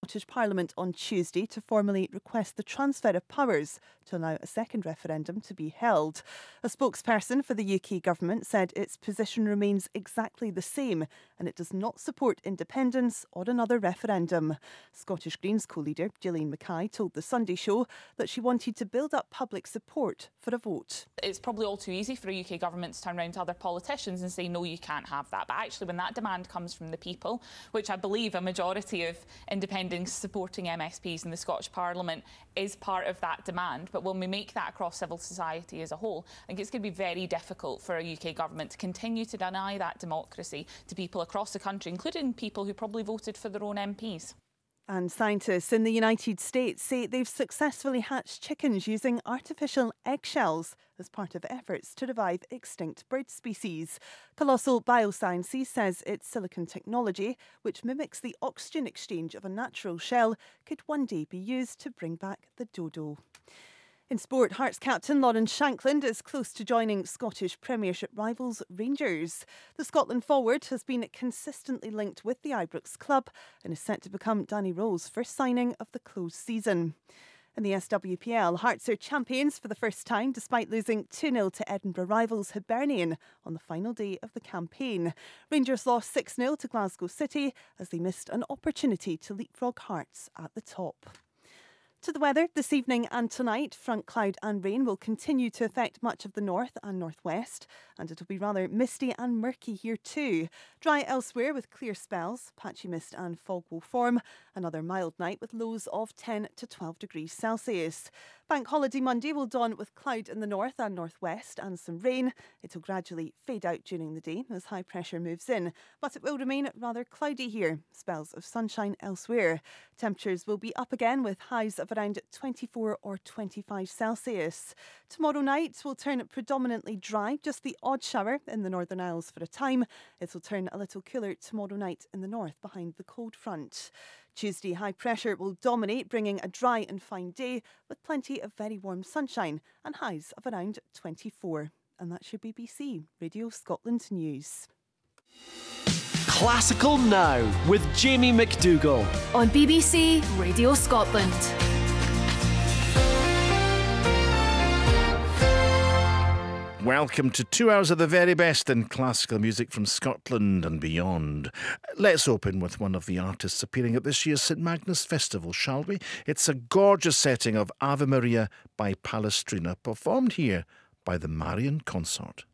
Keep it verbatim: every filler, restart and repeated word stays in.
Scottish Parliament on Tuesday to formally request the transfer of powers to allow a second referendum to be held. A spokesperson for the U K government said its position remains exactly the same and it does not support independence or another referendum. Scottish Greens co-leader Gillian Mackay told The Sunday Show that she wanted to build up public support for a vote. It's probably all too easy for a U K government to turn around to other politicians and say, no, you can't have that. But actually, when that demand comes from the people, which I believe a majority of independents supporting M S Ps in the Scottish Parliament is part of that demand. But when we make that across civil society as a whole, I think it's going to be very difficult for a U K government to continue to deny that democracy to people across the country, including people who probably voted for their own M Ps. And scientists in the United States say they've successfully hatched chickens using artificial eggshells as part of efforts to revive extinct bird species. Colossal Biosciences says its silicon technology, which mimics the oxygen exchange of a natural shell, could one day be used to bring back the dodo. In sport, Hearts captain Lawrence Shankland is close to joining Scottish Premiership rivals Rangers. The Scotland forward has been consistently linked with the Ibrox club and is set to become Danny Rowe's first signing of the closed season. In the S W P L, Hearts are champions for the first time despite losing two nil to Edinburgh rivals Hibernian on the final day of the campaign. Rangers lost six nil to Glasgow City as they missed an opportunity to leapfrog Hearts at the top. To the weather, this evening and tonight, front cloud and rain will continue to affect much of the north and northwest, and it'll be rather misty and murky here too. Dry elsewhere with clear spells, patchy mist and fog will form. Another mild night with lows of ten to twelve degrees Celsius. Bank holiday Monday will dawn with cloud in the north and northwest and some rain. It'll gradually fade out during the day as high pressure moves in, but it will remain rather cloudy here. Spells of sunshine elsewhere. Temperatures will be up again with highs of around twenty-four or twenty-five Celsius. Tomorrow night will turn predominantly dry, just the odd shower in the Northern Isles for a time. It will turn a little cooler tomorrow night in the north behind the cold front. Tuesday, high pressure will dominate, bringing a dry and fine day with plenty of very warm sunshine and highs of around twenty-four. And that's your B B C Radio Scotland News. Classical Now with Jamie McDougall on B B C Radio Scotland. Welcome to two hours of the very best in classical music from Scotland and beyond. Let's open with one of the artists appearing at this year's St Magnus Festival, shall we? It's a gorgeous setting of Ave Maria by Palestrina, performed here by the Marian Consort.